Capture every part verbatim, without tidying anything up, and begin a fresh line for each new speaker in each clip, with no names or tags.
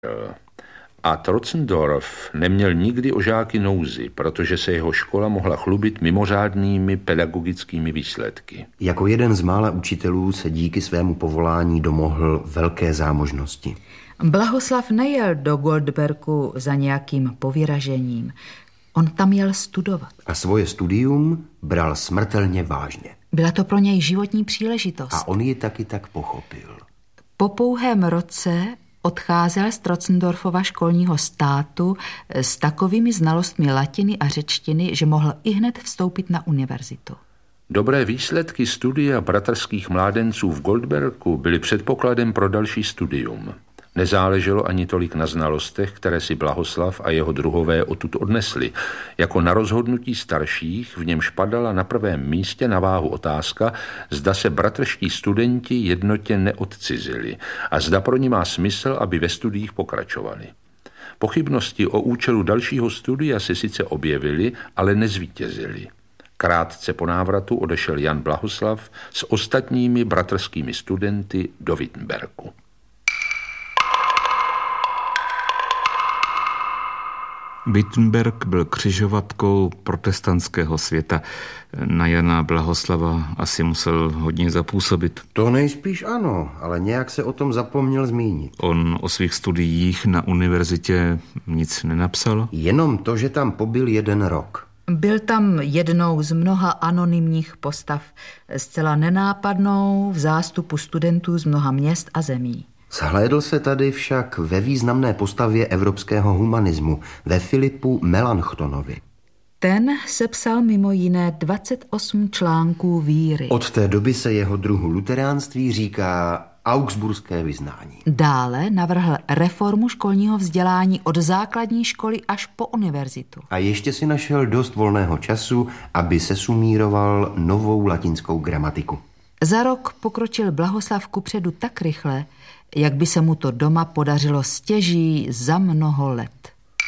A Trotzendorf neměl nikdy o žáky nouzi, protože se jeho škola mohla chlubit mimořádnými pedagogickými výsledky.
Jako jeden z mála učitelů se díky svému povolání domohl velké zámožnosti.
Blahoslav nejel do Goldbergu za nějakým povyražením. On tam jel studovat.
A svoje studium bral smrtelně vážně.
Byla to pro něj životní příležitost.
A on ji taky tak pochopil.
Po pouhém roce odcházel z Trotzendorfova školního státu s takovými znalostmi latiny a řečtiny, že mohl ihned vstoupit na univerzitu.
Dobré výsledky studia bratrských mládenců v Goldbergu byly předpokladem pro další studium. Nezáleželo ani tolik na znalostech, které si Blahoslav a jeho druhové odtud odnesli. Jako na rozhodnutí starších, v němž padala na prvém místě na váhu otázka, zda se bratrští studenti jednotě neodcizili a zda pro ně má smysl, aby ve studiích pokračovali. Pochybnosti o účelu dalšího studia se sice objevily, ale nezvítězily. Krátce po návratu odešel Jan Blahoslav s ostatními bratrskými studenty do Wittenbergu.
Wittenberg byl křižovatkou protestantského světa. Na Jana Blahoslava asi musel hodně zapůsobit.
To nejspíš ano, ale nějak se o tom zapomněl zmínit.
On o svých studiích na univerzitě nic nenapsal?
Jenom to, že tam pobyl jeden rok.
Byl tam jednou z mnoha anonymních postav, zcela nenápadnou v zástupu studentů z mnoha měst a zemí.
Zhlédl se tady však ve významné postavě evropského humanismu, ve Filipu Melanchtonovi.
Ten sepsal mimo jiné dvacet osm článků víry.
Od té doby se jeho druhu luteránství říká augsburské vyznání.
Dále navrhl reformu školního vzdělání od základní školy až po univerzitu.
A ještě si našel dost volného času, aby sesumíroval novou latinskou gramatiku.
Za rok pokročil Blahoslav kupředu tak rychle, jak by se mu to doma podařilo stěží za mnoho let.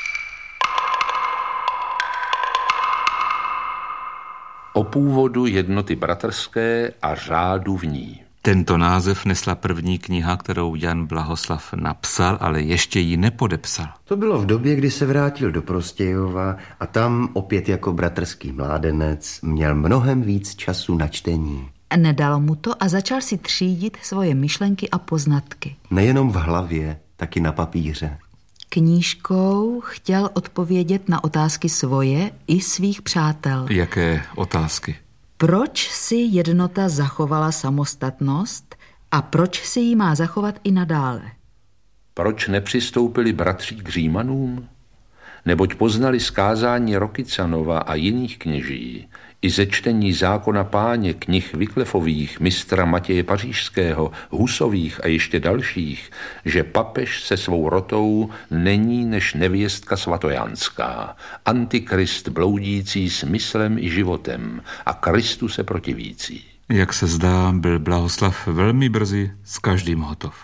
O původu jednoty bratrské a řádu v ní.
Tento název nesla první kniha, kterou Jan Blahoslav napsal, ale ještě ji nepodepsal.
To bylo v době, kdy se vrátil do Prostějova a tam opět jako bratrský mládenec měl mnohem víc času na čtení.
Nedalo mu to a začal si třídit svoje myšlenky a poznatky.
Nejenom v hlavě, taky na papíře.
Knížkou chtěl odpovědět na otázky svoje i svých přátel.
Jaké otázky?
Proč si jednota zachovala samostatnost a proč si ji má zachovat i nadále?
Proč nepřistoupili bratři k Římanům? Neboť poznali skázání Rokycanova a jiných kněží, i ze čtení zákona Páně, knih Wyclifových, mistra Matěje Pařížského, Husových a ještě dalších, že papež se svou rotou není než nevěstka svatojanská, antikrist bloudící smyslem i životem a Kristu se protivící.
Jak se zdá, byl Blahoslav velmi brzy s každým hotov.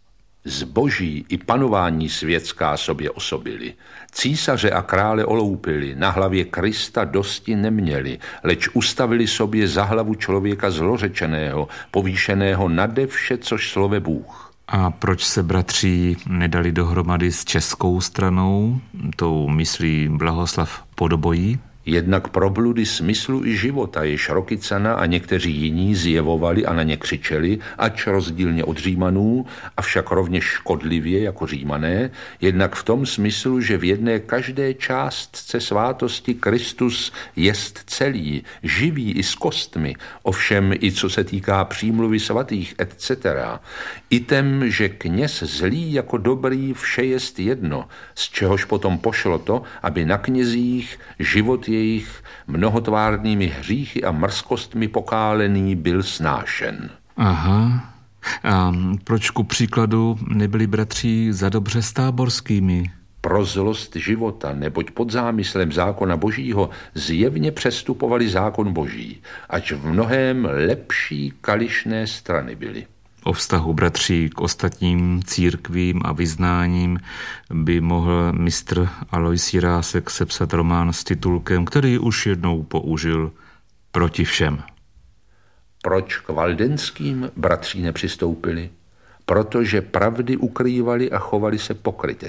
Zboží i panování světská sobě osobili. Císaře a krále oloupili, na hlavě Krista dosti neměli, leč ustavili sobě za hlavu člověka zlořečeného, povýšeného nade vše, což slove Bůh.
A proč se bratři nedali dohromady s českou stranou, tou myslí Blahoslav Podobojí?
Jednak probludy smyslu i života, jež Rokycana a někteří jiní zjevovali a na ně křičeli, ač rozdílně od Římanů, avšak rovněž škodlivě jako Římané, jednak v tom smyslu, že v jedné každé částce svátosti Kristus jest celý, živý i s kostmi, ovšem i co se týká přímluvy svatých et cetera. I tem, že kněz zlý jako dobrý vše jest jedno, z čehož potom pošlo to, aby na knězích život jejich mnohotvárnými hříchy a mrzkostmi pokálený byl snášen.
Aha. A proč ku příkladu nebyli bratři za dobře s táborskými?
Pro zlost života, neboť pod zámyslem zákona božího zjevně přestupovali zákon boží, ač v mnohém lepší kališné strany byly.
O vztahu bratří k ostatním církvím a vyznáním by mohl mistr Alois Jirásek sepsat román s titulkem, který už jednou použil Proti všem.
Proč k valdenským bratří nepřistoupili? protože pravdy ukrývali a chovali se pokrytecky.